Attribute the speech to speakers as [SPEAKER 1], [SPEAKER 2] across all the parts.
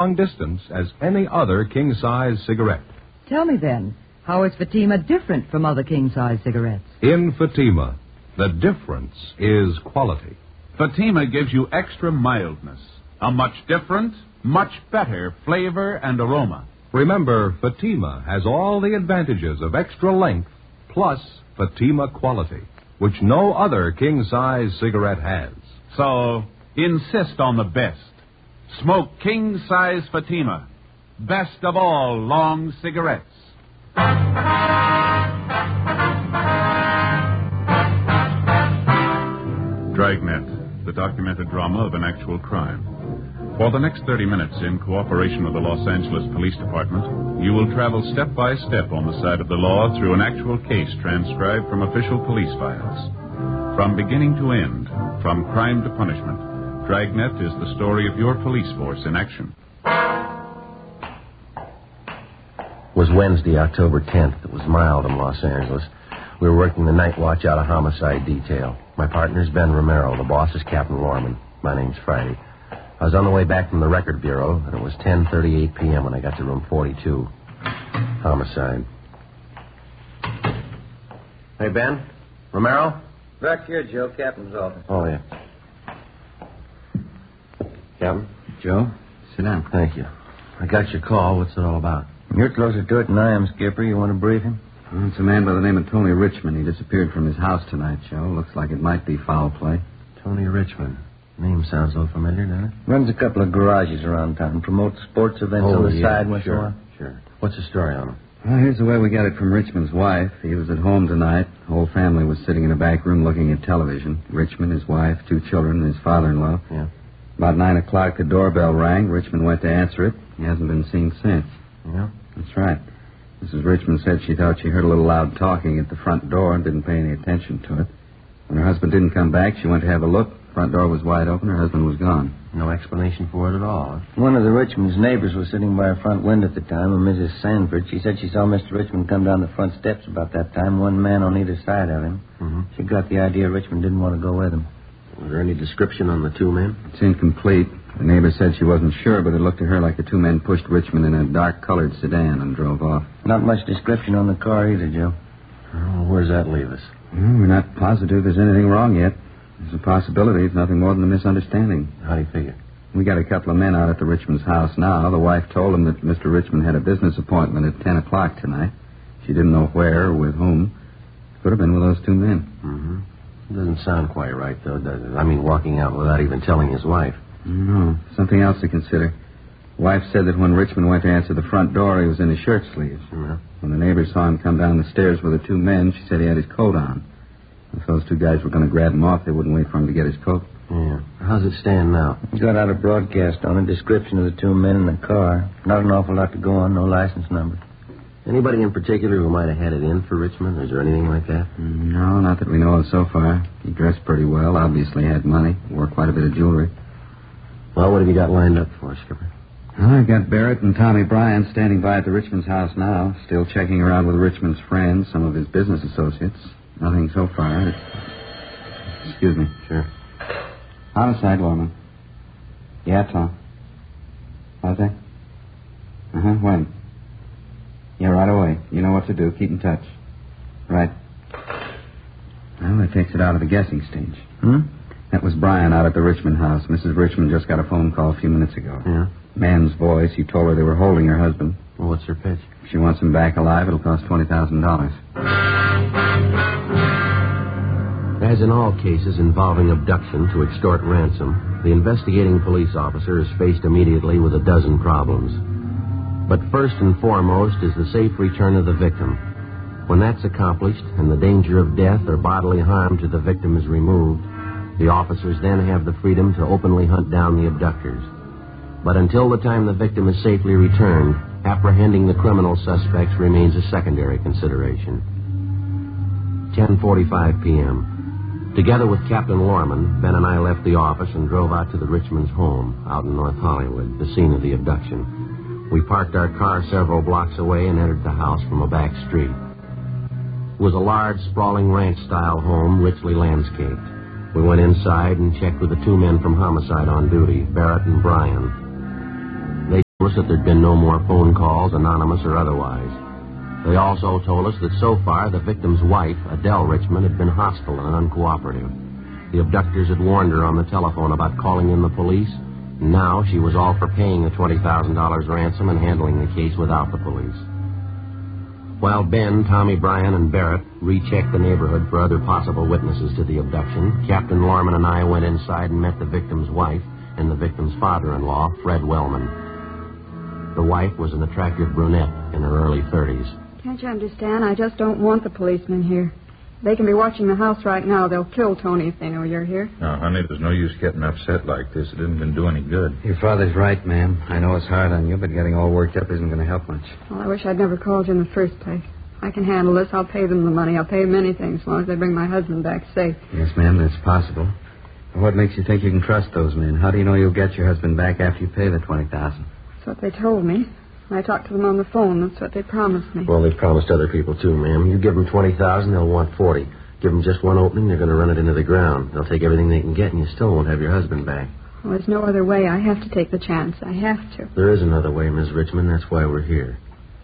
[SPEAKER 1] long distance as any other king-size cigarette.
[SPEAKER 2] Tell me then, how is Fatima different from other king-size cigarettes?
[SPEAKER 1] In Fatima, the difference is quality.
[SPEAKER 3] Fatima gives you extra mildness, a much different, much better flavor and aroma.
[SPEAKER 1] Remember, Fatima has all the advantages of extra length plus Fatima quality, which no other king-size cigarette has.
[SPEAKER 3] So, insist on the best. Smoke king-size Fatima. Best of all long cigarettes. Dragnet, the documented drama of an actual crime. For the next 30 minutes, in cooperation with the Los Angeles Police Department, you will travel step by step on the side of the law through an actual case transcribed from official police files. From beginning to end, from crime to punishment, Dragnet is the story of your police force in action.
[SPEAKER 4] It was Wednesday, October 10th. It was mild in Los Angeles. We were working the night watch out of homicide detail. My partner's Ben Romero. The boss is Captain Lorman. My name's Friday. I was on the way back from the record bureau, and it was 10:38 p.m. when I got to room 42. Homicide. Hey, Ben? Romero?
[SPEAKER 5] Back here, Joe. Captain's office.
[SPEAKER 4] Oh, yeah. Captain?
[SPEAKER 5] Joe, sit down.
[SPEAKER 4] Thank you. I got your call. What's it all about?
[SPEAKER 5] You're closer to it than I am, Skipper. You want to brief him?
[SPEAKER 6] Well, it's a man by the name of Tony Richmond. He disappeared from his house tonight, Joe. Looks like it might be foul play.
[SPEAKER 4] Tony Richmond. Name sounds a little familiar, doesn't it?
[SPEAKER 5] Runs a couple of garages around town. Promotes sports events on the side once in a while.
[SPEAKER 4] Sure. What's the story on him?
[SPEAKER 6] Well, here's the way we got it from Richmond's wife. He was at home tonight. The whole family was sitting in a back room looking at television. Richmond, his wife, 2 children, and his father-in-law.
[SPEAKER 4] Yeah.
[SPEAKER 6] About 9 o'clock, the doorbell rang. Richmond went to answer it. He hasn't been seen since.
[SPEAKER 4] Yeah?
[SPEAKER 6] That's right. Mrs. Richmond said she thought she heard a little loud talking at the front door and didn't pay any attention to it. When her husband didn't come back, she went to have a look. Front door was wide open. Her husband was gone.
[SPEAKER 4] No explanation for it at all.
[SPEAKER 5] One of the Richmond's neighbors was sitting by her front window at the time, a Mrs. Sanford. She said she saw Mr. Richmond come down the front steps about that time, one man on either side of him.
[SPEAKER 4] Mm-hmm.
[SPEAKER 5] She got the idea Richmond didn't want to go with him.
[SPEAKER 4] Was there any description on the 2 men?
[SPEAKER 6] It's incomplete. The neighbor said she wasn't sure, but it looked to her like the 2 men pushed Richmond in a dark-colored sedan and drove off.
[SPEAKER 5] Not much description on the car either, Joe.
[SPEAKER 4] Oh, where's that leave us?
[SPEAKER 6] Well, we're not positive there's anything wrong yet. There's a possibility it's nothing more than a misunderstanding.
[SPEAKER 4] How do you figure?
[SPEAKER 6] We got a couple of men out at the Richmond's house now. The wife told them that Mr. Richmond had a business appointment at 10 o'clock tonight. She didn't know where or with whom. Could have been with those 2 men.
[SPEAKER 4] Mm-hmm. It doesn't sound quite right, though, does it? I mean, walking out without even telling his wife.
[SPEAKER 6] No, something else to consider. The wife said that when Richmond went to answer the front door, he was in his shirt sleeves.
[SPEAKER 4] Yeah.
[SPEAKER 6] When the neighbors saw him come down the stairs with the 2 men, she said he had his coat on. If those 2 guys were going to grab him off, they wouldn't wait for him to get his coat.
[SPEAKER 4] Yeah. How's it stand now?
[SPEAKER 5] Got out a broadcast on a description of the 2 men in the car. Not an awful lot to go on, no license number.
[SPEAKER 4] Anybody in particular who might have had it in for Richmond? Is there anything like that?
[SPEAKER 6] No, not that we know of so far. He dressed pretty well, obviously had money, wore quite a bit of jewelry.
[SPEAKER 4] Well, what have you got lined up for us, Skipper?
[SPEAKER 6] Well, I've got Barrett and Tommy Bryan standing by at the Richmond's house now, still checking around with Richmond's friends, some of his business associates. Nothing so far. Excuse me.
[SPEAKER 4] Sure.
[SPEAKER 6] Homicide, Lorman. Yeah, Tom. How's that? Uh-huh, when? Yeah, right away. You know what to do. Keep in touch. Right. Well, that takes it out of the guessing stage. That was Bryan out at the Richmond house. Mrs. Richmond just got a phone call a few minutes ago.
[SPEAKER 4] Yeah?
[SPEAKER 6] Man's voice. He told her they were holding her husband.
[SPEAKER 4] Well, what's her pitch?
[SPEAKER 6] If she wants him back alive, it'll cost $20,000.
[SPEAKER 4] As in all cases involving abduction to extort ransom, the investigating police officer is faced immediately with a dozen problems. But first and foremost is the safe return of the victim. When that's accomplished and the danger of death or bodily harm to the victim is removed, the officers then have the freedom to openly hunt down the abductors. But until the time the victim is safely returned, apprehending the criminal suspects remains a secondary consideration. 10:45 p.m. Together with Captain Lorman, Ben and I left the office and drove out to the Richmond's home out in North Hollywood, the scene of the abduction. We parked our car several blocks away and entered the house from a back street. It was a large, sprawling ranch-style home, richly landscaped. We went inside and checked with the 2 men from homicide on duty, Barrett and Bryan. us that there'd been no more phone calls, anonymous or otherwise. They also told us that so far the victim's wife, Adele Richmond, had been hostile and uncooperative. The abductors had warned her on the telephone about calling in the police. Now she was all for paying the $20,000 ransom and handling the case without the police. While Ben, Tommy, Bryan, and Barrett rechecked the neighborhood for other possible witnesses to the abduction, Captain Lorman and I went inside and met the victim's wife and the victim's father-in-law, Fred Wellman. The wife was an attractive brunette in her early 30s.
[SPEAKER 7] Can't you understand? I just don't want the policemen here. They can be watching the house right now. They'll kill Tony if they know you're here.
[SPEAKER 8] Now, honey, there's no use getting upset like this. It isn't going to do any good.
[SPEAKER 6] Your father's right, ma'am. I know it's hard on you, but getting all worked up isn't going to help much.
[SPEAKER 7] Well, I wish I'd never called you in the first place. I can handle this. I'll pay them the money. I'll pay them anything as long as they bring my husband back safe.
[SPEAKER 6] Yes, ma'am, that's possible. What makes you think you can trust those men? How do you know you'll get your husband back after you pay the $20,000?
[SPEAKER 7] That's what they told me. I talked to them on the phone. That's what they promised me.
[SPEAKER 4] Well, they promised other people, too, ma'am. You give them $20,000, they'll want $40,000. Give them just one opening, they're going to run it into the ground. They'll take everything they can get, and you still won't have your husband back.
[SPEAKER 7] Well, there's no other way. I have to take the chance. I have to.
[SPEAKER 4] There is another way, Miss Richmond. That's why we're here.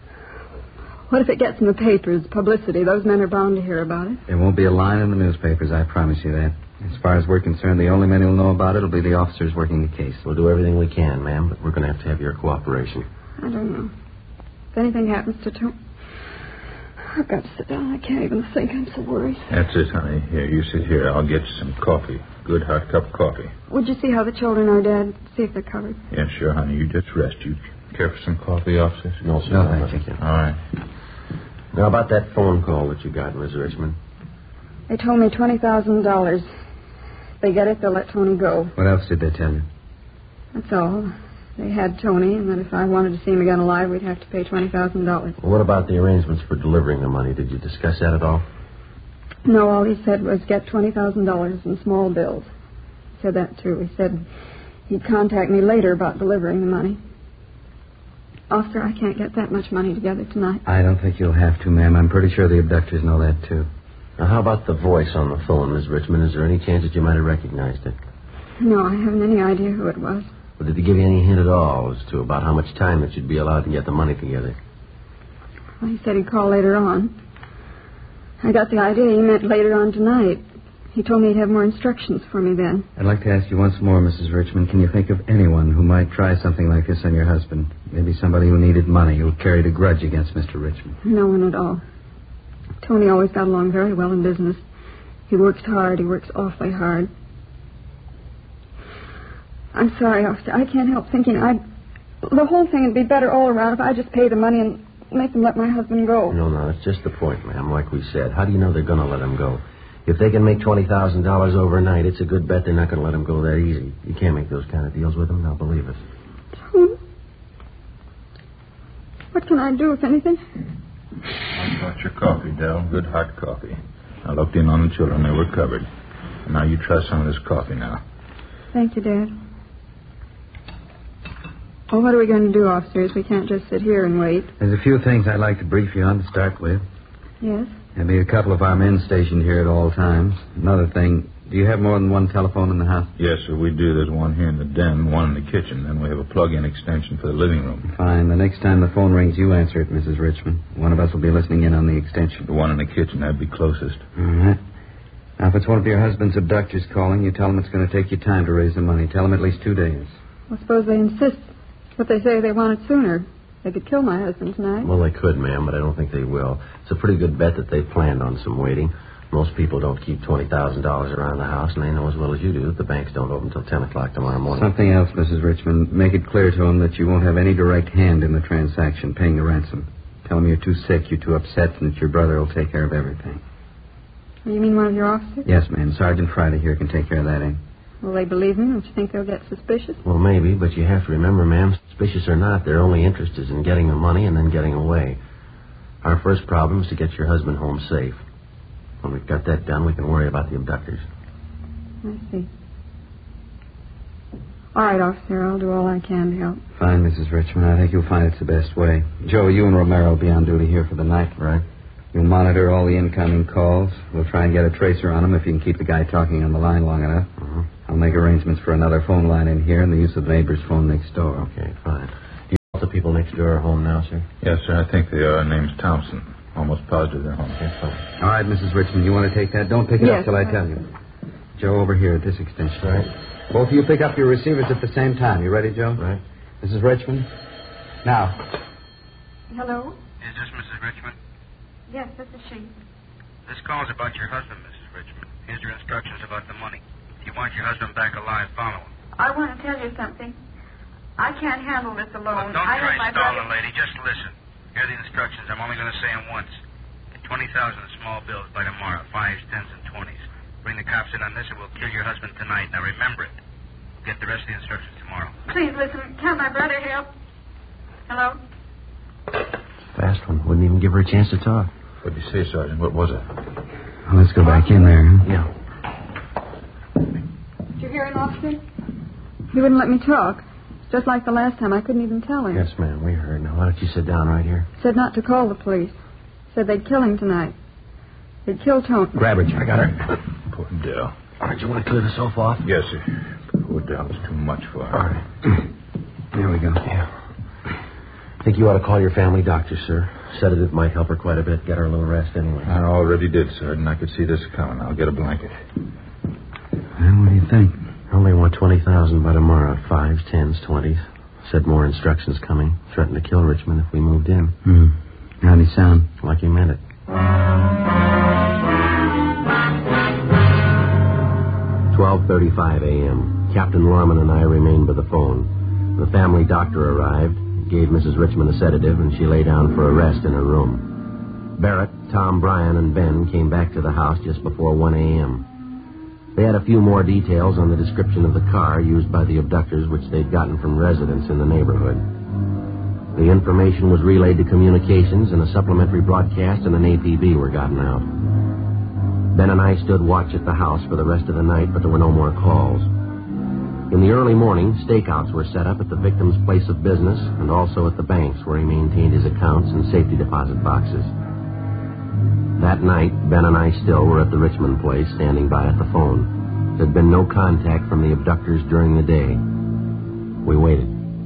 [SPEAKER 7] What if it gets in the papers, publicity? Those men are bound to hear about it.
[SPEAKER 6] There won't be a line in the newspapers, I promise you that. As far as we're concerned, the only men who'll know about it will be the officers working the case.
[SPEAKER 4] We'll do everything we can, ma'am, but we're going to have your cooperation.
[SPEAKER 7] I don't know. If anything happens to Tony, I've got to sit down. I can't even think. I'm so worried.
[SPEAKER 8] That's it, honey. Here, you sit here. I'll get you some coffee. Good hot cup of coffee.
[SPEAKER 7] Would you see how the children are, Dad? See if they're covered.
[SPEAKER 8] Yeah, sure, honey. You just rest. You care for some coffee, officers?
[SPEAKER 4] No, sir.
[SPEAKER 6] No, thank you.
[SPEAKER 8] All right.
[SPEAKER 4] Now, about that phone call that you got, Miss Richmond.
[SPEAKER 7] They told me $20,000. If they get it, they'll let Tony go.
[SPEAKER 6] What else did they tell you?
[SPEAKER 7] That's all. They had Tony, and that if I wanted to see him again alive, we'd have to pay $20,000.
[SPEAKER 4] Well, what about the arrangements for delivering the money? Did you discuss that at all?
[SPEAKER 7] No, all he said was get $20,000 in small bills. He said that, too. He said he'd contact me later about delivering the money. Officer, I can't get that much money together tonight.
[SPEAKER 6] I don't think you'll have to, ma'am. I'm pretty sure the abductors know that, too.
[SPEAKER 4] Now, how about the voice on the phone, Miss Richmond? Is there any chance that you might have recognized it?
[SPEAKER 7] No, I haven't any idea who it was.
[SPEAKER 4] Well, did he give you any hint at all as to about how much time that you'd be allowed to get the money together?
[SPEAKER 7] Well, he said he'd call later on. I got the idea he meant later on tonight. He told me he'd have more instructions for me then.
[SPEAKER 6] I'd like to ask you once more, Mrs. Richmond, can you think of anyone who might try something like this on your husband? Maybe somebody who needed money, who carried a grudge against Mr. Richmond.
[SPEAKER 7] No one at all. Tony always got along very well in business. He works hard. He works awfully hard. I'm sorry, officer. I can't help thinking the whole thing would be better all around if I just pay the money and make them let my husband go.
[SPEAKER 4] No, that's just the point, ma'am. Like we said, how do you know they're going to let him go? If they can make $20,000 overnight, it's a good bet they're not going to let him go that easy. You can't make those kind of deals with them, now believe us.
[SPEAKER 7] Tony? What can I do, if anything?
[SPEAKER 8] I got your coffee, Del. Good hot coffee. I looked in on the children. They were covered. And now you try some of this coffee now.
[SPEAKER 7] Thank you, Dad. Well, what are we going to do, officers? We can't just sit here and wait.
[SPEAKER 6] There's a few things I'd like to brief you on to start with.
[SPEAKER 7] Yes?
[SPEAKER 6] There'll be a couple of our men stationed here at all times. Another thing, do you have more than one telephone in the house?
[SPEAKER 8] Yes, sir, we do. There's one here in the den, one in the kitchen. Then we have a plug-in extension for the living room.
[SPEAKER 6] Fine. The next time the phone rings, you answer it, Mrs. Richmond. One of us will be listening in on the extension.
[SPEAKER 8] The one in the kitchen, that'd be closest.
[SPEAKER 6] All right. Now, if it's one of your husband's abductors calling, you tell them it's going to take you time to raise the money. Tell them at least 2 days.
[SPEAKER 7] Well, suppose they insist. But they say they want it sooner. They could kill my husband tonight.
[SPEAKER 4] Well, they could, ma'am, but I don't think they will. It's a pretty good bet that they planned on some waiting. Most people don't keep $20,000 around the house, and they know as well as you do that the banks don't open until 10 o'clock tomorrow morning.
[SPEAKER 6] Something else, Mrs. Richmond. Make it clear to them that you won't have any direct hand in the transaction, paying the ransom. Tell them you're too sick, you're too upset, and that your brother will take care of everything.
[SPEAKER 7] You mean one of your officers?
[SPEAKER 6] Yes, ma'am. Sergeant Friday here can take care of that, eh?
[SPEAKER 7] Will they believe me? Don't you think they'll get suspicious?
[SPEAKER 4] Well, maybe, but you have to remember, ma'am, suspicious or not, their only interest is in getting the money and then getting away. Our first problem is to get your husband home safe. When we've got that done, we can worry about the abductors.
[SPEAKER 7] I see. All right, officer, I'll do all I can to help.
[SPEAKER 6] Fine, Mrs. Richmond. I think you'll find it's the best way. Joe, you and Romero will be on duty here for the night.
[SPEAKER 4] Right.
[SPEAKER 6] You'll monitor all the incoming calls. We'll try and get a tracer on him if you can keep the guy talking on the line long enough. I'll make arrangements for another phone line in here and the use of the neighbor's phone next door.
[SPEAKER 4] Okay, fine. The people next door are home now, sir?
[SPEAKER 8] Yes, sir. I think they are. Name's Thompson. Almost positive they're home.
[SPEAKER 4] Yes, fine.
[SPEAKER 6] All right, Mrs. Richmond, you want to take that? Don't pick it
[SPEAKER 7] Yes,
[SPEAKER 6] up till I
[SPEAKER 7] sir.
[SPEAKER 6] tell you. Joe, over here at this extension.
[SPEAKER 4] Right.
[SPEAKER 6] Both of you pick up your receivers at the same time. You ready, Joe?
[SPEAKER 4] Right.
[SPEAKER 6] Mrs. Richmond? Now.
[SPEAKER 7] Hello?
[SPEAKER 9] Is this Mrs. Richmond?
[SPEAKER 7] Yes, this is she.
[SPEAKER 9] This call's about your husband, Mrs. Richmond. Here's your instructions about the money. If you want your husband back alive, follow him.
[SPEAKER 7] I want to tell you something. I can't handle this alone.
[SPEAKER 9] Don't
[SPEAKER 7] I
[SPEAKER 9] try
[SPEAKER 7] have my
[SPEAKER 9] stalling,
[SPEAKER 7] brother.
[SPEAKER 9] lady. Just listen. Here are the instructions. I'm only going to say them once. Get 20,000 in small bills by tomorrow. 5s, 10s, and 20s. Bring the cops in on this, and we'll kill your husband tonight. Now remember it. Get the rest of the instructions tomorrow.
[SPEAKER 7] Please listen. Can my brother help? Hello?
[SPEAKER 4] Fast one. Wouldn't even give her a chance to talk.
[SPEAKER 8] What did you say, Sergeant? What was it?
[SPEAKER 6] Well, let's go back in there. Huh?
[SPEAKER 4] Yeah.
[SPEAKER 7] Did you hear him, officer? He wouldn't let me talk. Just like the last time. I couldn't even tell him.
[SPEAKER 4] Yes, ma'am. We heard. Now, why don't you sit down right here?
[SPEAKER 7] Said not to call the police. Said they'd kill him tonight. They'd kill Tony.
[SPEAKER 4] Grab her. I got her.
[SPEAKER 8] Poor Dell.
[SPEAKER 4] All right, you want to clear the sofa off?
[SPEAKER 8] Yes, sir. Poor Dell was too much for her.
[SPEAKER 4] All right.
[SPEAKER 6] There we go.
[SPEAKER 4] Yeah. I think you ought to call your family doctor, sir. Sedative might help her quite a bit. Get her a little rest anyway.
[SPEAKER 8] I already did, Sergeant. I could see this coming. I'll get a blanket.
[SPEAKER 6] Well, what do you think?
[SPEAKER 4] I only want 20,000 by tomorrow. 5s, 10s, 20s. Said more instructions coming. Threatened to kill Richmond if we moved in.
[SPEAKER 6] How'd he sound?
[SPEAKER 4] Like he meant it. 12:35 a.m. Captain Lorman and I remained by the phone. The family doctor arrived, gave Mrs. Richmond a sedative, and she lay down for a rest in her room. Barrett, Tom, Bryan, and Ben came back to the house just before 1 a.m. They had a few more details on the description of the car used by the abductors, which they'd gotten from residents in the neighborhood. The information was relayed to communications, and a supplementary broadcast and an APB were gotten out. Ben and I stood watch at the house for the rest of the night, but there were no more calls. In the early morning, stakeouts were set up at the victim's place of business and also at the banks where he maintained his accounts and safety deposit boxes. That night, Ben and I still were at the Richmond place, standing by at the phone. There had been no contact from the abductors during the day. We waited.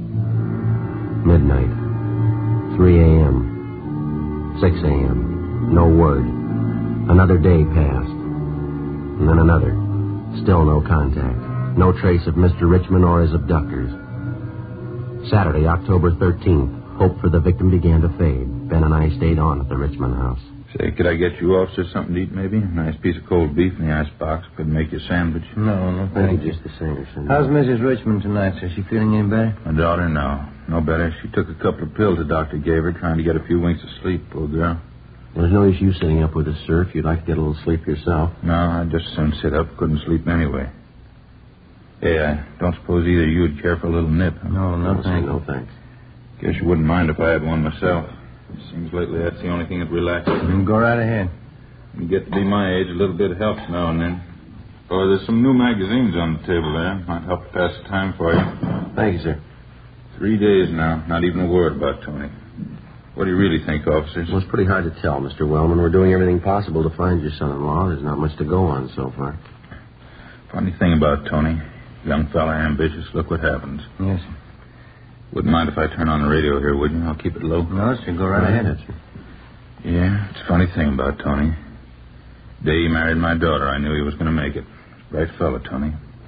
[SPEAKER 4] Midnight. 3 a.m. 6 a.m. No word. Another day passed. And then another. Still no contact. No trace of Mr. Richmond or his abductors. Saturday, October 13th, hope for the victim began to fade. Ben and I stayed on at the Richmond house.
[SPEAKER 8] Say, could I get you officers something to eat, maybe? A nice piece of cold beef in the icebox. Could make you a sandwich.
[SPEAKER 5] No, thank you.
[SPEAKER 4] Just the same.
[SPEAKER 5] How's Mrs. Richmond tonight, sir? She feeling any better?
[SPEAKER 8] My daughter, no better. She took a couple of pills the doctor gave her, trying to get a few winks of sleep, poor girl.
[SPEAKER 4] There's no issue sitting up with us, sir, if you'd like to get a little sleep yourself.
[SPEAKER 8] No, I'd just as soon sit up. Couldn't sleep anyway. Hey, I don't suppose either of you would care for a little nip. Huh?
[SPEAKER 5] No, thanks.
[SPEAKER 4] No, thanks.
[SPEAKER 8] Guess you wouldn't mind if I had one myself. Seems lately that's the only thing that relaxes me.
[SPEAKER 5] Go right ahead.
[SPEAKER 8] You get to be my age, a little bit helps now and then. Oh, there's some new magazines on the table there. Might help to pass the time for you.
[SPEAKER 4] Thank you, sir.
[SPEAKER 8] 3 days now, not even a word about Tony. What do you really think, officers?
[SPEAKER 4] Well, it's pretty hard to tell, Mr. Wellman. We're doing everything possible to find your son-in-law. There's not much to go on so far.
[SPEAKER 8] Funny thing about Tony. Young fella, ambitious. Look what happens.
[SPEAKER 5] Yes, sir.
[SPEAKER 8] Wouldn't mind if I turn on the radio here, would you? I'll keep it low.
[SPEAKER 5] No, sir. Go right ahead.
[SPEAKER 4] Sir.
[SPEAKER 8] Yeah, it's a funny thing about Tony. The day he married my daughter, I knew he was going to make it. Bright fella, Tony.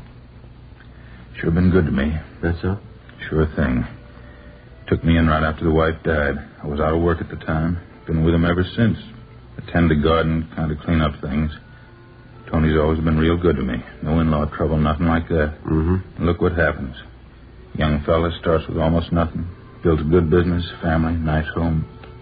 [SPEAKER 8] Sure been good to me.
[SPEAKER 4] That's so?
[SPEAKER 8] Sure thing. Took me in right after the wife died. I was out of work at the time. Been with him ever since. Attend the garden, kind of clean up things. Tony's always been real good to me. No in-law trouble, nothing like that.
[SPEAKER 4] Mm-hmm.
[SPEAKER 8] And look what happens. Young fella starts with almost nothing. Builds a good business, family, nice home.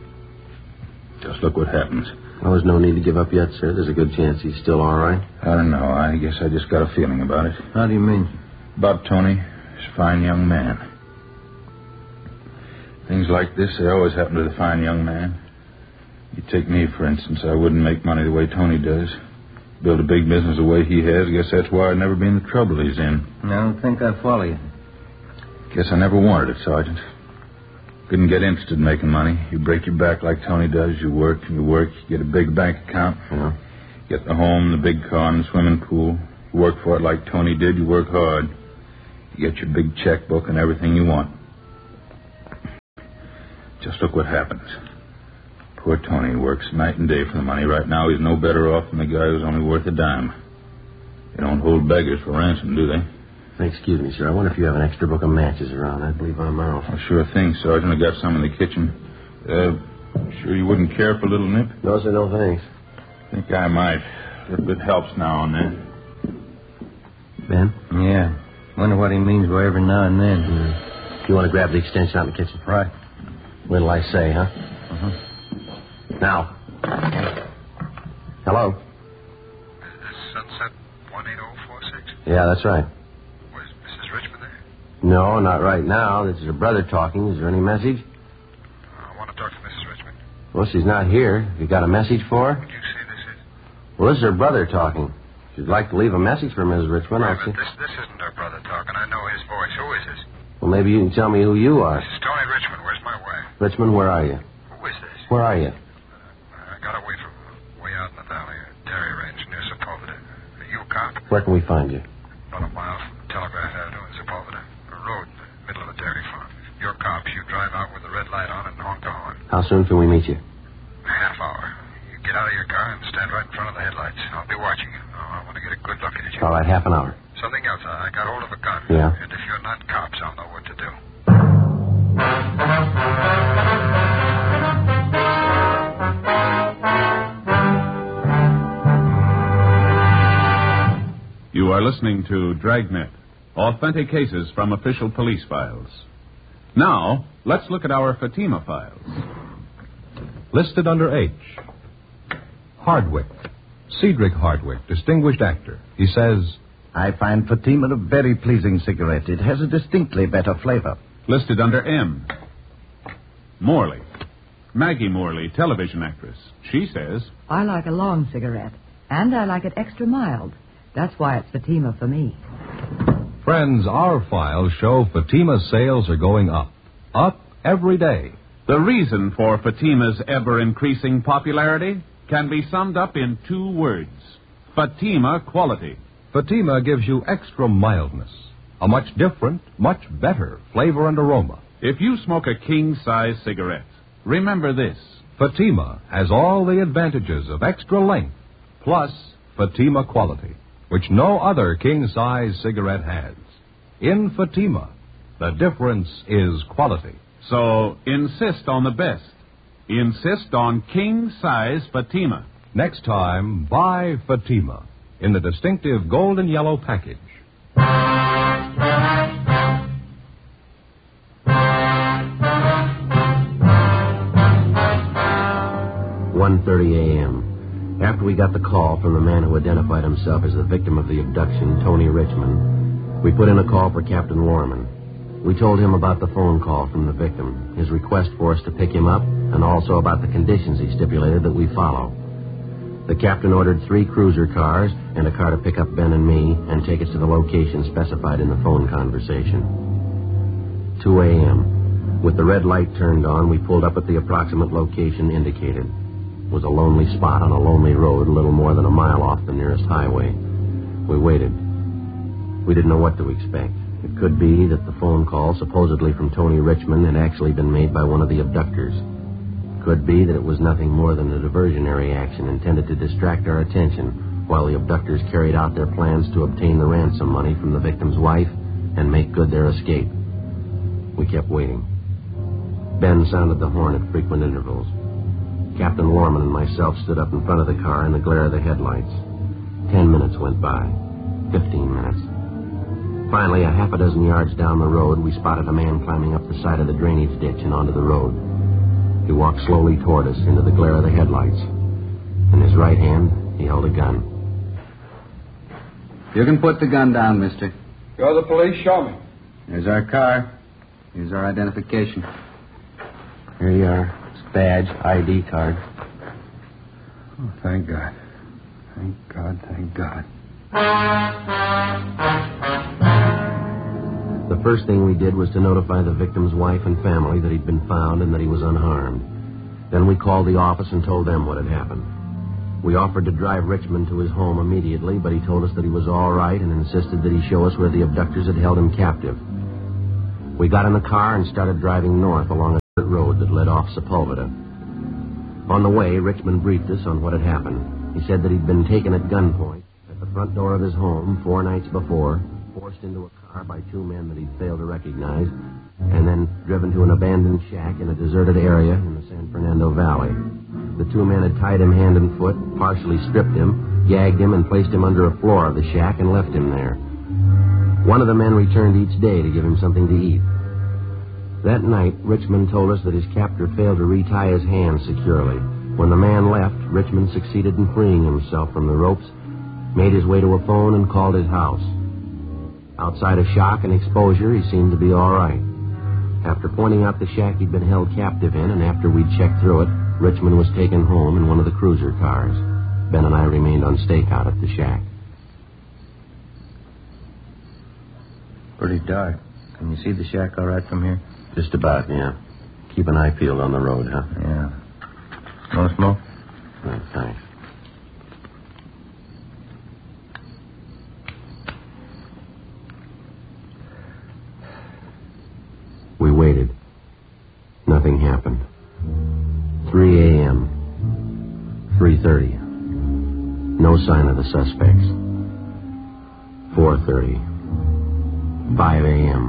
[SPEAKER 8] Just look what happens.
[SPEAKER 4] Well, there's no need to give up yet, sir. There's a good chance he's still all right.
[SPEAKER 8] I don't know. I guess I just got a feeling about it.
[SPEAKER 5] How do you mean?
[SPEAKER 8] About Tony. He's a fine young man. Things like this, they always happen to the fine young man. You take me, for instance. I wouldn't make money the way Tony does. Build a big business the way he has. Guess that's why I've never been in the trouble he's in.
[SPEAKER 5] I don't think I follow you.
[SPEAKER 8] Guess I never wanted it, Sergeant. Couldn't get interested in making money. You break your back like Tony does. You work, you get a big bank account.
[SPEAKER 4] Yeah.
[SPEAKER 8] Get the home, the big car, and the swimming pool. You work for it like Tony did. You work hard. You get your big checkbook and everything you want. Just look what happens. Poor Tony works night and day for the money. Right now, he's no better off than the guy who's only worth a dime. They don't hold beggars for ransom, do they?
[SPEAKER 4] Excuse me, sir. I wonder if you have an extra book of matches around. I believe I'm out.
[SPEAKER 8] Oh, sure thing, Sergeant. I got some in the kitchen. Sure you wouldn't care for a little nip?
[SPEAKER 4] No, sir, no thanks.
[SPEAKER 8] Think I might. A little bit helps now and then.
[SPEAKER 4] Ben?
[SPEAKER 5] Yeah. Wonder what he means by every now and then.
[SPEAKER 4] You want to grab the extension out in the kitchen?
[SPEAKER 5] Right.
[SPEAKER 4] What'll I say, huh? Now. Hello?
[SPEAKER 10] Is this Sunset 18046?
[SPEAKER 4] Yeah, that's right.
[SPEAKER 10] Was Mrs. Richmond there?
[SPEAKER 4] No, not right now. This is her brother talking. Is there any message?
[SPEAKER 10] I want to talk to Mrs. Richmond.
[SPEAKER 4] Well, she's not here. You got a message for her?
[SPEAKER 10] Would you say this is?
[SPEAKER 4] Well, this is her brother talking. If you'd like to leave a message for Mrs. Richmond, I'll see.
[SPEAKER 10] This isn't her brother talking. I know his voice. Who is this?
[SPEAKER 4] Well, maybe you can tell me who you are.
[SPEAKER 10] This is Tony Richmond. Where's my wife?
[SPEAKER 4] Richmond, where are you?
[SPEAKER 10] Who is this?
[SPEAKER 4] Where are you?
[SPEAKER 10] I got away from way out in the valley, a dairy range near Sepulveda. Are you a cop?
[SPEAKER 4] Where can we find you?
[SPEAKER 10] About a mile from Telegraph Avenue in Sepulveda. A road in the middle of a dairy farm. If you're cops, you drive out with the red light on and honk the horn.
[SPEAKER 4] How soon can we meet you?
[SPEAKER 10] A half hour. You get out of your car and stand right in front of the headlights. I'll be watching you. I want to get a good look at you.
[SPEAKER 4] All right, half an hour.
[SPEAKER 10] Something else. I got hold of a gun.
[SPEAKER 4] Yeah?
[SPEAKER 10] And if you're not cops, I'll know what to do.
[SPEAKER 3] You are listening to Dragnet, authentic cases from official police files. Now, let's look at our Fatima files.
[SPEAKER 1] Listed under H. Hardwick. Cedric Hardwick, distinguished actor. He says,
[SPEAKER 11] I find Fatima a very pleasing cigarette. It has a distinctly better flavor.
[SPEAKER 3] Listed under M. Morley. Maggie Morley, television actress. She says,
[SPEAKER 2] I like a long cigarette, and I like it extra mild. That's why it's Fatima for me.
[SPEAKER 1] friends, our files show Fatima's sales are going up. Up every day.
[SPEAKER 3] The reason for Fatima's ever-increasing popularity can be summed up in 2 words. Fatima quality.
[SPEAKER 1] Fatima gives you extra mildness, a much different, much better flavor and aroma.
[SPEAKER 3] If you smoke a king-size cigarette, remember this.
[SPEAKER 1] Fatima has all the advantages of extra length, plus Fatima quality, which no other king-size cigarette has. In Fatima, the difference is quality.
[SPEAKER 3] So insist on the best. Insist on king-size Fatima.
[SPEAKER 1] Next time, buy Fatima in the distinctive golden yellow package.
[SPEAKER 4] 1:30 a.m. After we got the call from the man who identified himself as the victim of the abduction, Tony Richmond, we put in a call for Captain Lorman. We told him about the phone call from the victim, his request for us to pick him up, and also about the conditions he stipulated that we follow. The captain ordered 3 cruiser cars and a car to pick up Ben and me and take us to the location specified in the phone conversation. 2 a.m. With the red light turned on, we pulled up at the approximate location indicated. It was a lonely spot on a lonely road, a little more than a mile off the nearest highway. We waited. We didn't know what to expect. It could be that the phone call, supposedly from Tony Richmond, had actually been made by one of the abductors. Could be that it was nothing more than a diversionary action intended to distract our attention while the abductors carried out their plans to obtain the ransom money from the victim's wife and make good their escape. We kept waiting. Ben sounded the horn at frequent intervals. Captain Lorman and myself stood up in front of the car in the glare of the headlights. 10 minutes went by. 15 minutes. Finally, a half a dozen yards down the road, we spotted a man climbing up the side of the drainage ditch and onto the road. He walked slowly toward us into the glare of the headlights. In his right hand, he held a gun.
[SPEAKER 6] You can put the gun down, mister.
[SPEAKER 12] You're the police. Show me.
[SPEAKER 6] Here's our car. Here's our identification.
[SPEAKER 4] Here you are. It's badge, ID card.
[SPEAKER 12] Oh, thank God. Thank God, thank God.
[SPEAKER 4] The first thing we did was to notify the victim's wife and family that he'd been found and that he was unharmed. Then we called the office and told them what had happened. We offered to drive Richmond to his home immediately, but he told us that he was all right and insisted that he show us where the abductors had held him captive. We got in the car and started driving north along a road that led off Sepulveda. On the way, Richmond briefed us on what had happened. He said that he'd been taken at gunpoint at the front door of his home 4 nights before, forced into a car by 2 men that he'd failed to recognize, and then driven to an abandoned shack in a deserted area in the San Fernando Valley. The 2 men had tied him hand and foot, partially stripped him, gagged him, and placed him under a floor of the shack and left him there. One of the men returned each day to give him something to eat. That night, Richmond told us that his captor failed to retie his hands securely. When the man left, Richmond succeeded in freeing himself from the ropes, made his way to a phone, and called his house. Outside of shock and exposure, he seemed to be all right. After pointing out the shack he'd been held captive in, and after we'd checked through it, Richmond was taken home in one of the cruiser cars. Ben and I remained on stakeout at the shack.
[SPEAKER 5] Pretty dark. Can you see the shack all right from here?
[SPEAKER 4] Just about, yeah. Keep an eye peeled on the road, huh?
[SPEAKER 5] Yeah. No smoke?
[SPEAKER 4] No, thanks. We waited. Nothing happened. 3 a.m. 3:30. No sign of the suspects. 4:30. 5 a.m.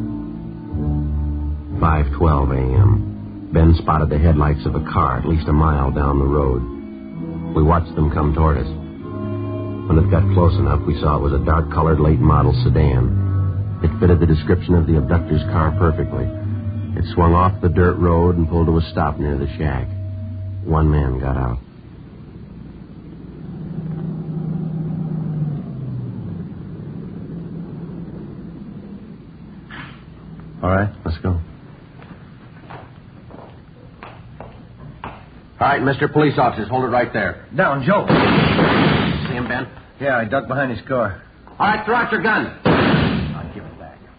[SPEAKER 4] 5:12 a.m. Ben spotted the headlights of a car at least a mile down the road. We watched them come toward us. When it got close enough, we saw it was a dark-colored late-model sedan. It fitted the description of the abductor's car perfectly. It swung off the dirt road and pulled to a stop near the shack. 1 man got out.
[SPEAKER 5] All right,
[SPEAKER 4] let's go. All right, Mr. Police Officers, hold it right there.
[SPEAKER 5] Down, Joe.
[SPEAKER 4] See him, Ben?
[SPEAKER 5] Yeah, I ducked behind his car.
[SPEAKER 4] All right, throw out your gun. I'll give it back.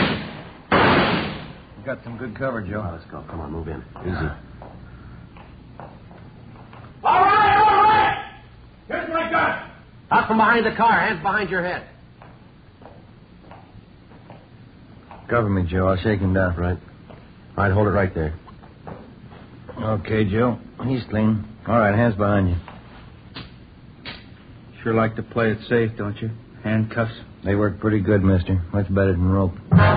[SPEAKER 5] You got some good cover, Joe.
[SPEAKER 4] Let's go. Come on, move in. Easy.
[SPEAKER 13] All right. Here's my gun.
[SPEAKER 4] Out from behind the car. Hands behind your head.
[SPEAKER 5] Cover me, Joe. I'll shake him down.
[SPEAKER 4] Right. All right, hold it right there.
[SPEAKER 5] Okay, Joe. He's clean. All right, hands behind you.
[SPEAKER 14] Sure like to play it safe, don't you? Handcuffs.
[SPEAKER 5] They work pretty good, mister. Much better than rope.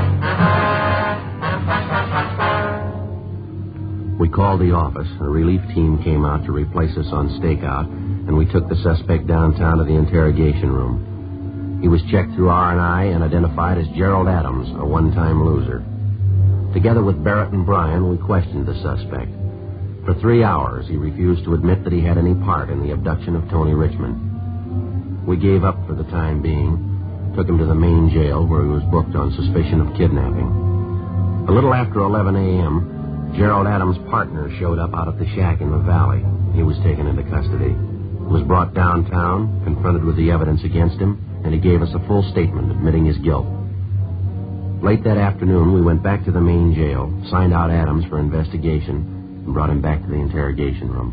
[SPEAKER 4] We called the office. A relief team came out to replace us on stakeout, and we took the suspect downtown to the interrogation room. He was checked through R&I and identified as Gerald Adams, a one-time loser. Together with Barrett and Bryan, we questioned the suspect. For 3 hours, he refused to admit that he had any part in the abduction of Tony Richmond. We gave up for the time being, took him to the main jail where he was booked on suspicion of kidnapping. A little after 11 a.m., Gerald Adams' partner showed up out at the shack in the valley. He was taken into custody. Was brought downtown, confronted with the evidence against him, and he gave us a full statement admitting his guilt. Late that afternoon, we went back to the main jail, signed out Adams for investigation, and brought him back to the interrogation room.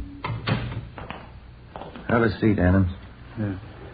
[SPEAKER 5] Have a seat, Adams.
[SPEAKER 14] Yeah.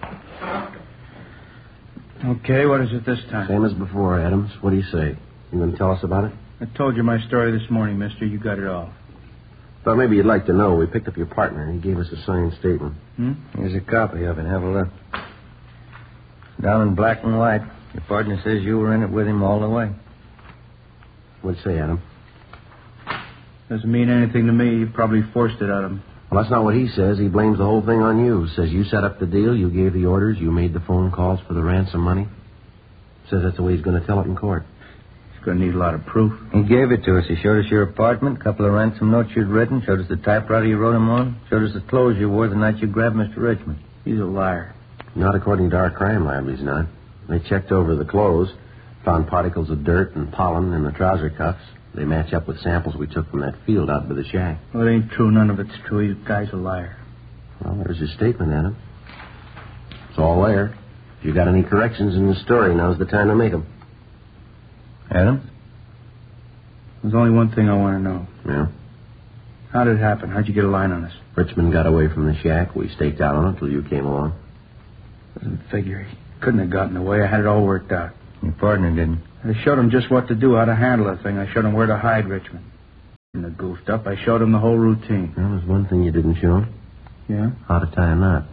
[SPEAKER 14] Okay, what is it this time?
[SPEAKER 4] Same as before, Adams. What do you say? You going to tell us about it?
[SPEAKER 14] I told you my story this morning, mister. You got it all.
[SPEAKER 4] Thought maybe you'd like to know. We picked up your partner. He gave us a signed statement.
[SPEAKER 5] Here's a copy of it. Have a look. Down in black and white. Your partner says you were in it with him all the way.
[SPEAKER 4] What'd you say, Adam?
[SPEAKER 14] Doesn't mean anything to me. You probably forced it out of him.
[SPEAKER 4] Well, that's not what he says. He blames the whole thing on you. Says you set up the deal, you gave the orders, you made the phone calls for the ransom money. Says that's the way he's going to tell it in court.
[SPEAKER 14] He's going to need a lot of proof.
[SPEAKER 5] He gave it to us. He showed us your apartment, a couple of ransom notes you'd written, showed us the typewriter you wrote him on, showed us the clothes you wore the night you grabbed Mr. Richmond.
[SPEAKER 14] He's a liar.
[SPEAKER 4] Not according to our crime lab, he's not. They checked over the clothes, found particles of dirt and pollen in the trouser cuffs. They match up with samples we took from that field out by the shack.
[SPEAKER 14] Well, it ain't true. None of it's true. The guy's a liar.
[SPEAKER 4] Well, there's your statement, Adam. It's all there. If you got any corrections in the story, now's the time to make them.
[SPEAKER 5] Adam?
[SPEAKER 14] There's only one thing I want to know.
[SPEAKER 4] Yeah?
[SPEAKER 14] How did it happen? How'd you get a line on us?
[SPEAKER 4] Richmond got away from the shack. We staked out on it till you came along.
[SPEAKER 14] Doesn't figure. He couldn't have gotten away. I had it all worked out.
[SPEAKER 5] Your partner didn't.
[SPEAKER 14] I showed him just what to do, how to handle the thing. I showed him where to hide Richmond. And I goofed up. I showed him the whole routine.
[SPEAKER 4] Well, there's one thing you didn't show him.
[SPEAKER 14] Yeah?
[SPEAKER 4] How to tie a knot.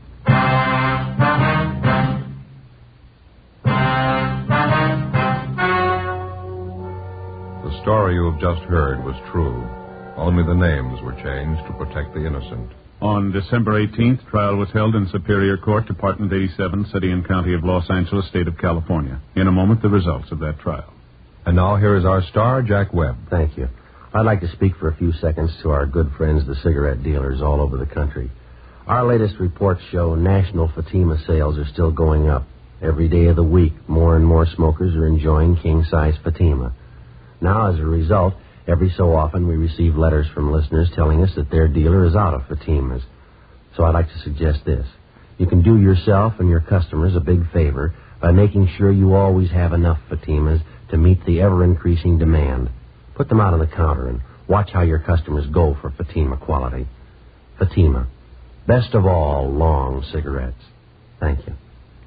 [SPEAKER 1] The story you have just heard was true. Only the names were changed to protect the innocent.
[SPEAKER 3] On December 18th, trial was held in Superior Court, Department 87, City and County of Los Angeles, State of California. In a moment, the results of that trial.
[SPEAKER 1] And now here is our star, Jack Webb.
[SPEAKER 4] Thank you. I'd like to speak for a few seconds to our good friends, the cigarette dealers all over the country. Our latest reports show national Fatima sales are still going up. Every day of the week, more and more smokers are enjoying king-size Fatima. Now, as a result, every so often we receive letters from listeners telling us that their dealer is out of Fatimas. So I'd like to suggest this. You can do yourself and your customers a big favor by making sure you always have enough Fatimas to meet the ever-increasing demand. Put them out on the counter and watch how your customers go for Fatima quality. Fatima. Best of all, long cigarettes. Thank you.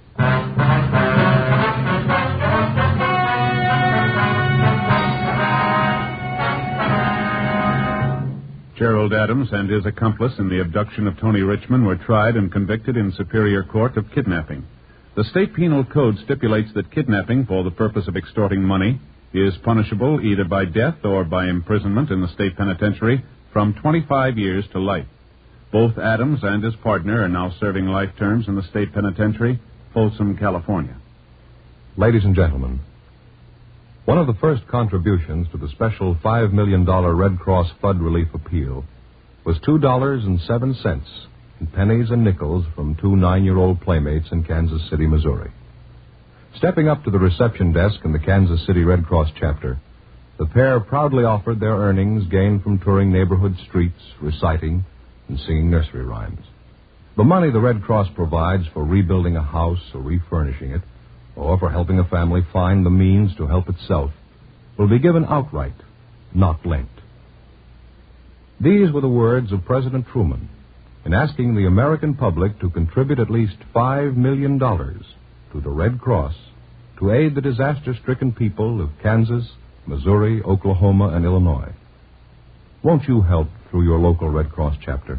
[SPEAKER 3] Gerald Adams and his accomplice in the abduction of Tony Richmond were tried and convicted in Superior Court of kidnapping. The state penal code stipulates that kidnapping for the purpose of extorting money is punishable either by death or by imprisonment in the state penitentiary from 25 years to life. Both Adams and his partner are now serving life terms in the state penitentiary, Folsom, California.
[SPEAKER 1] Ladies and gentlemen, one of the first contributions to the special $5 million Red Cross Flood Relief Appeal was $2.07 in pennies and nickels from two 9-year-old playmates in Kansas City, Missouri. Stepping up to the reception desk in the Kansas City Red Cross chapter, the pair proudly offered their earnings gained from touring neighborhood streets, reciting, and singing nursery rhymes. The money the Red Cross provides for rebuilding a house or refurnishing it, or for helping a family find the means to help itself, will be given outright, not lent. These were the words of President Truman in asking the American public to contribute at least $5 million to the Red Cross to aid the disaster-stricken people of Kansas, Missouri, Oklahoma, and Illinois. Won't you help through your local Red Cross chapter?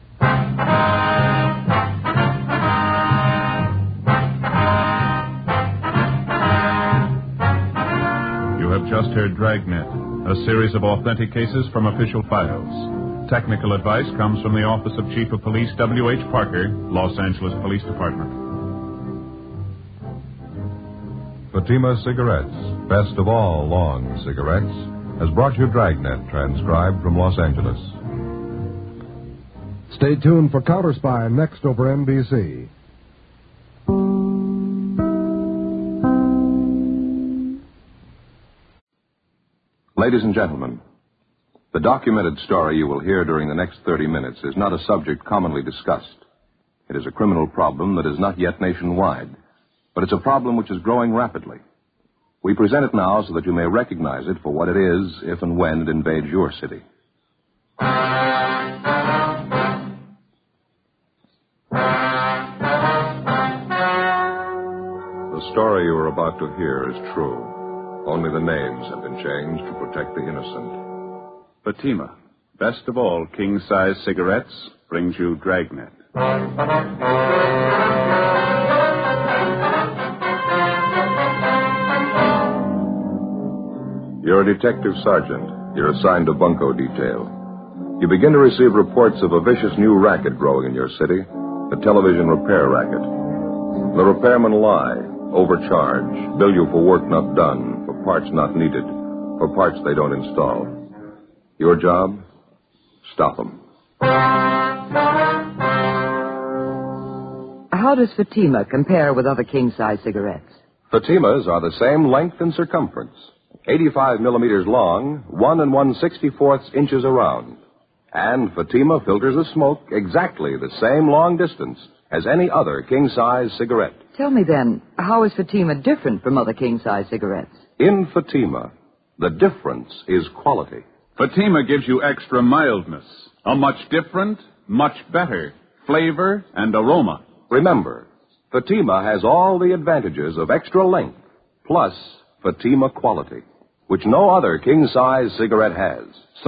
[SPEAKER 3] You have just heard Dragnet, a series of authentic cases from official files. Technical advice comes from the Office of Chief of Police W.H. Parker, Los Angeles Police Department.
[SPEAKER 1] Fatima Cigarettes, best of all long cigarettes, has brought you Dragnet, transcribed from Los Angeles.
[SPEAKER 15] Stay tuned for Counter Spy next over NBC.
[SPEAKER 1] Ladies and gentlemen, the documented story you will hear during the next 30 minutes is not a subject commonly discussed. It is a criminal problem that is not yet nationwide, but it's a problem which is growing rapidly. We present it now so that you may recognize it for what it is if and when it invades your city. The story you are about to hear is true. Only the names have been changed to protect the innocent.
[SPEAKER 3] Fatima, best of all king-size cigarettes, brings you Dragnet.
[SPEAKER 1] You're a detective sergeant. You're assigned to bunco detail. You begin to receive reports of a vicious new racket growing in your city, the television repair racket. The repairmen lie, overcharge, bill you for work not done, for parts not needed, for parts they don't install. Your job? Stop them.
[SPEAKER 2] How does Fatima compare with other king-size cigarettes?
[SPEAKER 1] Fatimas are the same length and circumference. 85 millimeters long, 1 1/64 inches around. And Fatima filters the smoke exactly the same long distance as any other king-size cigarette.
[SPEAKER 2] Tell me then, how is Fatima different from other king-size cigarettes?
[SPEAKER 1] In Fatima, the difference is quality.
[SPEAKER 3] Fatima gives you extra mildness, a much different, much better flavor and aroma.
[SPEAKER 1] Remember, Fatima has all the advantages of extra length, plus Fatima quality, which no other king-size cigarette has.